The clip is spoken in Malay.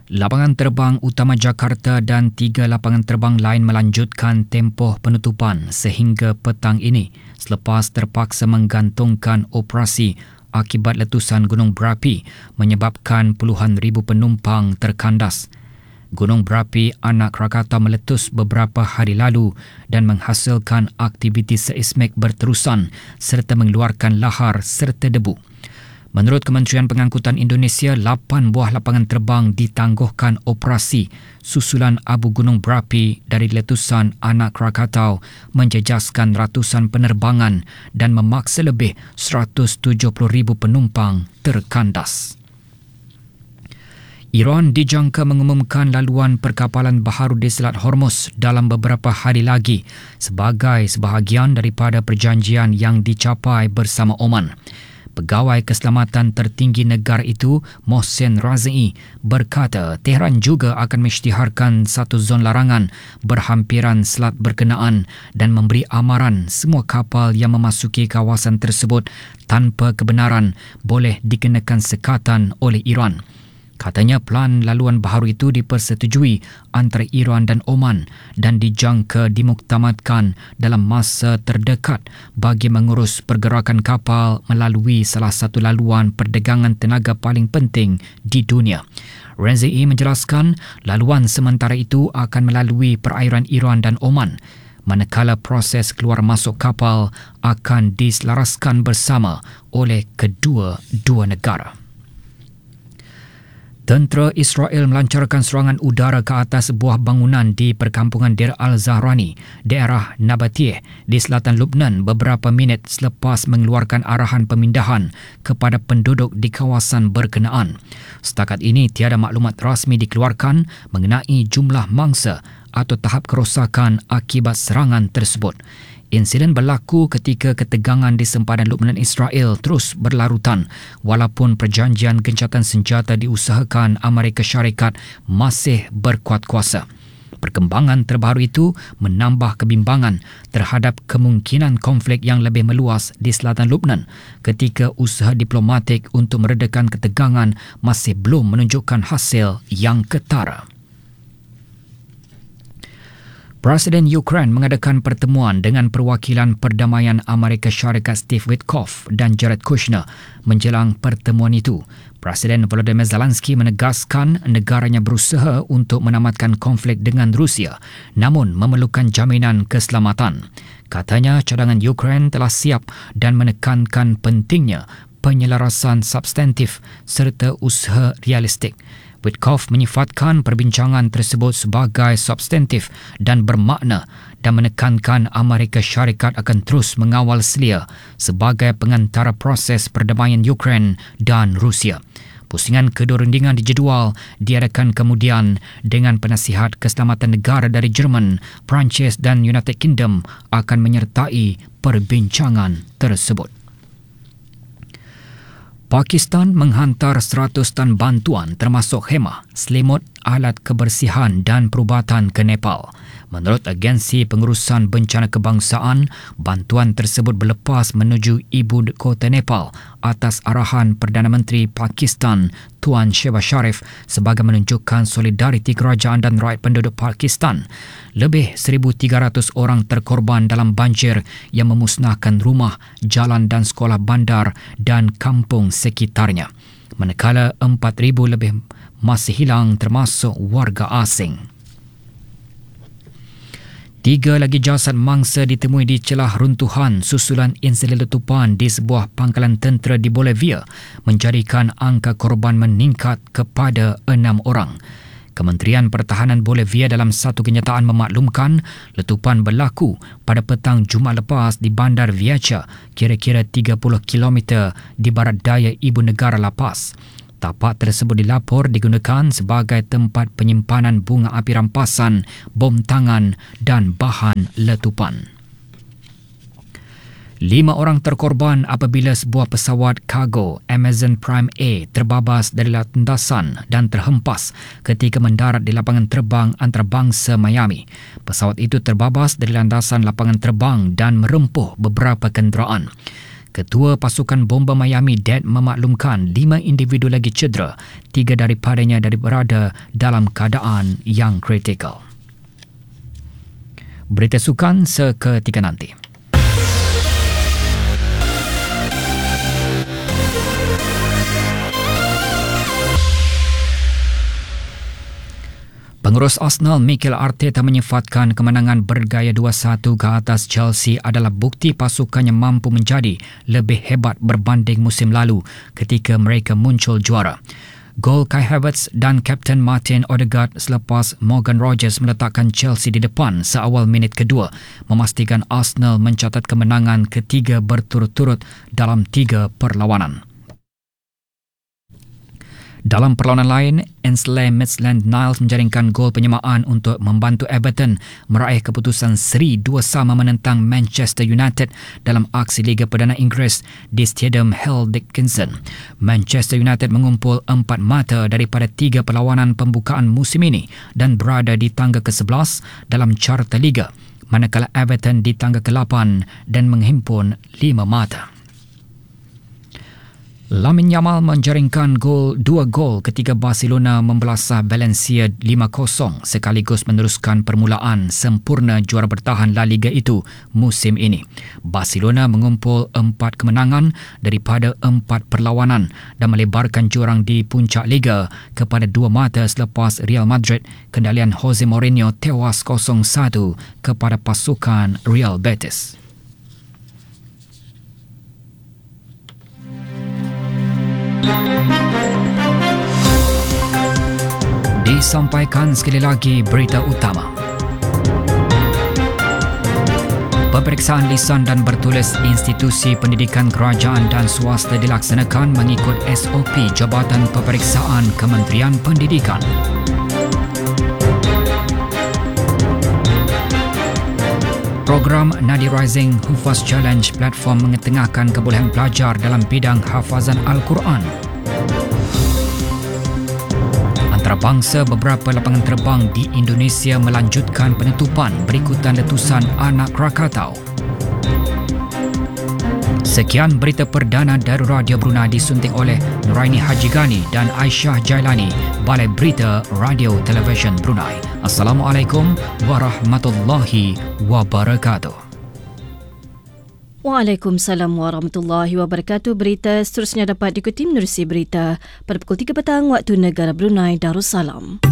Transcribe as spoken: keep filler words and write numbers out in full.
Lapangan terbang utama Jakarta dan tiga lapangan terbang lain melanjutkan tempoh penutupan sehingga petang ini selepas terpaksa menggantungkan operasi akibat letusan gunung berapi menyebabkan puluhan ribu penumpang terkandas. Gunung berapi Anak Krakatau meletus beberapa hari lalu dan menghasilkan aktiviti seismik berterusan serta mengeluarkan lahar serta debu. Menurut Kementerian Pengangkutan Indonesia, lapan buah lapangan terbang ditangguhkan operasi susulan abu gunung berapi dari letusan Anak Krakatau menjejaskan ratusan penerbangan dan memaksa lebih seratus tujuh puluh ribu penumpang terkandas. Iran dijangka mengumumkan laluan perkapalan baharu di Selat Hormuz dalam beberapa hari lagi sebagai sebahagian daripada perjanjian yang dicapai bersama Oman. Pegawai Keselamatan Tertinggi negara itu, Mohsen Razai, berkata Tehran juga akan mengisytiharkan satu zon larangan berhampiran selat berkenaan dan memberi amaran semua kapal yang memasuki kawasan tersebut tanpa kebenaran boleh dikenakan sekatan oleh Iran. Katanya pelan laluan baharu itu dipersetujui antara Iran dan Oman dan dijangka dimuktamadkan dalam masa terdekat bagi mengurus pergerakan kapal melalui salah satu laluan perdagangan tenaga paling penting di dunia. Razai menjelaskan laluan sementara itu akan melalui perairan Iran dan Oman, manakala proses keluar masuk kapal akan diselaraskan bersama oleh kedua-dua negara. Tentera Israel melancarkan serangan udara ke atas sebuah bangunan di perkampungan Deir al-Zahrani, daerah Nabatiyeh di selatan Lubnan beberapa minit selepas mengeluarkan arahan pemindahan kepada penduduk di kawasan berkenaan. Setakat ini tiada maklumat rasmi dikeluarkan mengenai jumlah mangsa atau tahap kerosakan akibat serangan tersebut. Insiden berlaku ketika ketegangan di sempadan Lubnan Israel terus berlarutan walaupun perjanjian gencatan senjata diusahakan Amerika Syarikat masih berkuat kuasa. Perkembangan terbaru itu menambah kebimbangan terhadap kemungkinan konflik yang lebih meluas di selatan Lubnan ketika usaha diplomatik untuk meredakan ketegangan masih belum menunjukkan hasil yang ketara. Presiden Ukraine mengadakan pertemuan dengan perwakilan perdamaian Amerika Syarikat Steve Witkoff dan Jared Kushner menjelang pertemuan itu. Presiden Volodymyr Zelensky menegaskan negaranya berusaha untuk menamatkan konflik dengan Rusia namun memerlukan jaminan keselamatan. Katanya cadangan Ukraine telah siap dan menekankan pentingnya penyelarasan substantif serta usaha realistik. Witkoff menyifatkan perbincangan tersebut sebagai substantif dan bermakna dan menekankan Amerika Syarikat akan terus mengawal selia sebagai pengantara proses perdamaian Ukraine dan Rusia. Pusingan kedua rundingan dijadual diadakan kemudian dengan penasihat keselamatan negara dari Jerman, Perancis dan United Kingdom akan menyertai perbincangan tersebut. Pakistan menghantar seratus tan bantuan termasuk khemah, selimut, alat kebersihan dan perubatan ke Nepal. Menurut Agensi Pengurusan Bencana Kebangsaan, bantuan tersebut berlepas menuju ibu kota Nepal atas arahan Perdana Menteri Pakistan Tuan Shehbaz Sharif sebagai menunjukkan solidariti kerajaan dan rakyat penduduk Pakistan. Lebih seribu tiga ratus orang terkorban dalam banjir yang memusnahkan rumah, jalan dan sekolah bandar dan kampung sekitarnya. Manakala empat ribu lebih masih hilang termasuk warga asing. Tiga lagi jasad mangsa ditemui di celah runtuhan susulan insiden letupan di sebuah pangkalan tentera di Bolivia menjadikan angka korban meningkat kepada enam orang. Kementerian Pertahanan Bolivia dalam satu kenyataan memaklumkan letupan berlaku pada petang Jumaat lepas di Bandar Viacha, kira-kira tiga puluh kilometer di barat daya ibu negara La Paz. Tapak tersebut dilapor digunakan sebagai tempat penyimpanan bunga api rampasan, bom tangan dan bahan letupan. Lima orang terkorban apabila sebuah pesawat kargo Amazon Prime A terbabas dari landasan dan terhempas ketika mendarat di lapangan terbang antarabangsa Miami. Pesawat itu terbabas dari landasan lapangan terbang dan merempuh beberapa kenderaan. Ketua Pasukan Bomba Miami Dade memaklumkan lima individu lagi cedera, tiga daripadanya dari berada dalam keadaan yang kritikal. Berita sukan seketika nanti. Pengurus Arsenal Mikel Arteta menyifatkan kemenangan bergaya dua satu ke atas Chelsea adalah bukti pasukannya mampu menjadi lebih hebat berbanding musim lalu ketika mereka muncul juara. Gol Kai Havertz dan Kapten Martin Odegaard selepas Morgan Rogers meletakkan Chelsea di depan seawal minit kedua memastikan Arsenal mencatat kemenangan ketiga berturut-turut dalam tiga perlawanan. Dalam perlawanan lain, Ainsley Maitland-Niles menjaringkan gol penyamaan untuk membantu Everton meraih keputusan seri dua sama menentang Manchester United dalam aksi Liga Perdana Inggeris di Stadium Hell Dickinson. Manchester United mengumpul empat mata daripada tiga perlawanan pembukaan musim ini dan berada di tangga ke sebelas dalam carta Liga, manakala Everton di tangga ke lapan dan menghimpun lima mata. Lamine Yamal menjaringkan gol dua gol ketika Barcelona membelasah Valencia lima kosong sekaligus meneruskan permulaan sempurna juara bertahan La Liga itu musim ini. Barcelona mengumpul empat kemenangan daripada empat perlawanan dan melebarkan jurang di puncak Liga kepada dua mata selepas Real Madrid kendalian Jose Mourinho tewas kosong satu kepada pasukan Real Betis. Disampaikan sekali lagi berita utama. Peperiksaan lisan dan bertulis institusi pendidikan kerajaan dan swasta dilaksanakan mengikut S O P Jabatan Peperiksaan Kementerian Pendidikan. Program Nadi Rising Hufaz Challenge platform mengetengahkan kebolehan pelajar dalam bidang hafazan Al-Quran. Antarabangsa beberapa lapangan terbang di Indonesia melanjutkan penutupan berikutan letusan anak Krakatau. Sekian berita perdana dari Radio Brunei disunting oleh Nuraini Haji Ghani dan Aisyah Jailani, Balai Berita Radio Television Brunei. Assalamualaikum warahmatullahi wabarakatuh. Waalaikumsalam warahmatullahi wabarakatuh. Berita seterusnya dapat diikuti menerusi berita pada pukul tiga petang waktu negara Brunei Darussalam.